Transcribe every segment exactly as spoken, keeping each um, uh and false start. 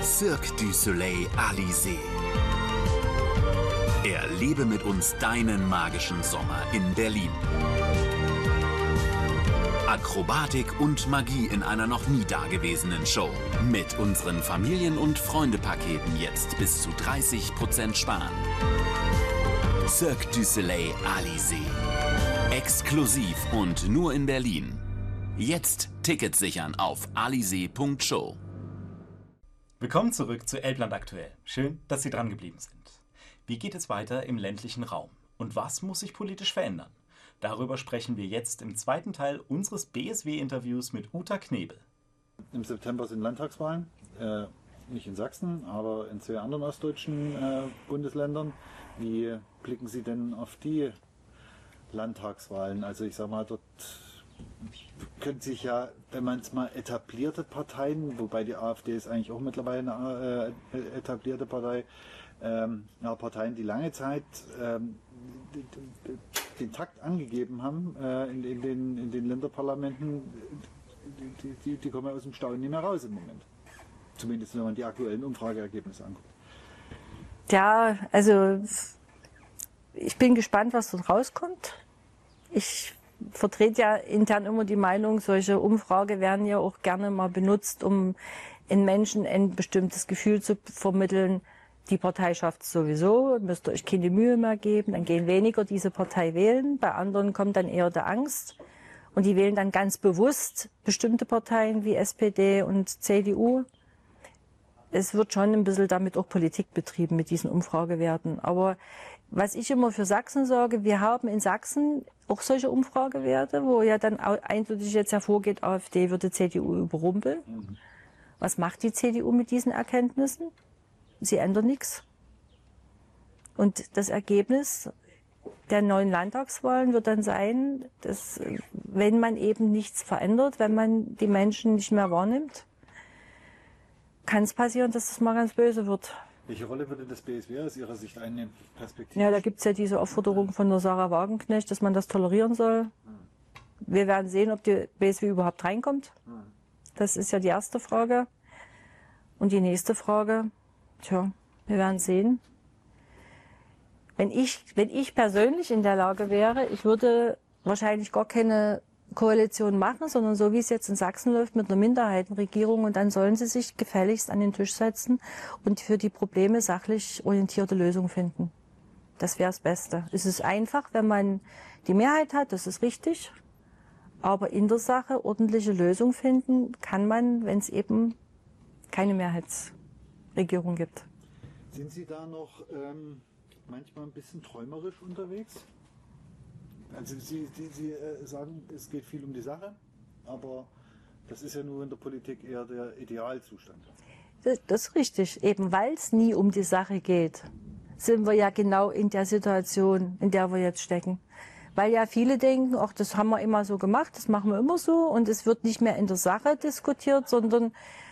Cirque du Soleil Alizé. Erlebe mit uns deinen magischen Sommer in Berlin. Akrobatik und Magie in einer noch nie dagewesenen Show. Mit unseren Familien- und Freunde-Paketen jetzt bis zu dreißig Prozent sparen. Cirque du Soleil Alizé. Exklusiv und nur in Berlin. Jetzt Tickets sichern auf alizé punkt show. Willkommen zurück zu Elbland aktuell. Schön, dass Sie dran geblieben sind. Wie geht es weiter im ländlichen Raum? Und was muss sich politisch verändern? Darüber sprechen wir jetzt im zweiten Teil unseres B S W-Interviews mit Uta Knebel. Im September sind Landtagswahlen, äh, nicht in Sachsen, aber in zwei anderen ostdeutschen äh, Bundesländern. Wie blicken Sie denn auf die Landtagswahlen? Also ich sage mal, dort können sich ja, wenn man es mal etablierte Parteien, wobei die AfD ist eigentlich auch mittlerweile eine äh, etablierte Partei, ähm, ja, Parteien, die lange Zeit ähm, den Takt angegeben haben äh, in, in, den, in den Länderparlamenten, die, die, die kommen aus dem Staunen nicht mehr raus im Moment. Zumindest wenn man die aktuellen Umfrageergebnisse anguckt. Ja, also ich bin gespannt, was dort rauskommt. Ich vertrete ja intern immer die Meinung, solche Umfragen werden ja auch gerne mal benutzt, um in Menschen ein bestimmtes Gefühl zu vermitteln. Die Partei schafft es sowieso, müsst ihr euch keine Mühe mehr geben, dann gehen weniger diese Partei wählen. Bei anderen kommt dann eher der Angst. Und die wählen dann ganz bewusst bestimmte Parteien wie S P D und C D U. Es wird schon ein bisschen damit auch Politik betrieben mit diesen Umfragewerten. Aber was ich immer für Sachsen sage, wir haben in Sachsen auch solche Umfragewerte, wo ja dann eindeutig jetzt hervorgeht, AfD würde C D U überrumpeln. Mhm. Was macht die C D U mit diesen Erkenntnissen? Sie ändern nichts. Und das Ergebnis der neuen Landtagswahlen wird dann sein, dass wenn man eben nichts verändert, wenn man die Menschen nicht mehr wahrnimmt, kann es passieren, dass es mal ganz böse wird. Welche Rolle würde das B S W aus Ihrer Sicht einnehmen, perspektivisch? Ja, da gibt es ja diese Aufforderung von der Sarah Wagenknecht, dass man das tolerieren soll. Hm. Wir werden sehen, ob die B S W überhaupt reinkommt. Hm. Das ist ja die erste Frage. Und die nächste Frage, tja, wir werden sehen. Wenn ich, wenn ich persönlich in der Lage wäre, ich würde wahrscheinlich gar keine Koalition machen, sondern so wie es jetzt in Sachsen läuft mit einer Minderheitenregierung, und dann sollen sie sich gefälligst an den Tisch setzen und für die Probleme sachlich orientierte Lösungen finden. Das wäre das Beste. Es ist einfach, wenn man die Mehrheit hat, das ist richtig, aber in der Sache ordentliche Lösungen finden kann man, wenn es eben keine Mehrheitsregierung gibt. Sind Sie da noch ähm, manchmal ein bisschen träumerisch unterwegs? Also Sie, Sie, Sie äh, sagen, es geht viel um die Sache, aber das ist ja nur in der Politik eher der Idealzustand. Das, das ist richtig. Eben weil es nie um die Sache geht, sind wir ja genau in der Situation, in der wir jetzt stecken. Weil ja viele denken, ach, das haben wir immer so gemacht, das machen wir immer so, und es wird nicht mehr in der Sache diskutiert, sondern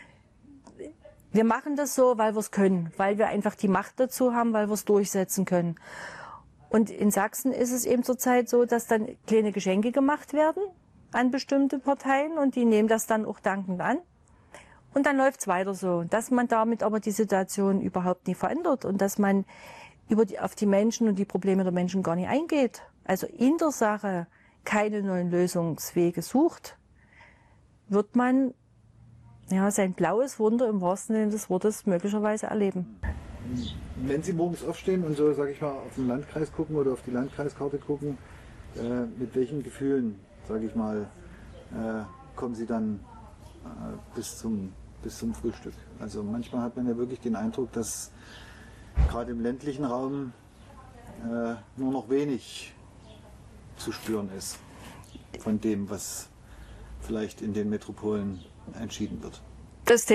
wir machen das so, weil wir es können, weil wir einfach die Macht dazu haben, weil wir es durchsetzen können. Und in Sachsen ist es eben zurzeit so, dass dann kleine Geschenke gemacht werden an bestimmte Parteien, und die nehmen das dann auch dankend an. Und dann läuft es weiter so, dass man damit aber die Situation überhaupt nicht verändert und dass man über die, auf die Menschen und die Probleme der Menschen gar nicht eingeht. Also in der Sache keine neuen Lösungswege sucht, wird man ja, sein blaues Wunder im wahrsten Sinne des Wortes möglicherweise erleben. Wenn Sie morgens aufstehen und so, sage ich mal, auf den Landkreis gucken oder auf die Landkreiskarte gucken, äh, mit welchen Gefühlen, sage ich mal, äh, kommen Sie dann äh, bis zum, bis zum Frühstück? Also manchmal hat man ja wirklich den Eindruck, dass gerade im ländlichen Raum äh, nur noch wenig zu spüren ist von dem, was vielleicht in den Metropolen entschieden wird. Das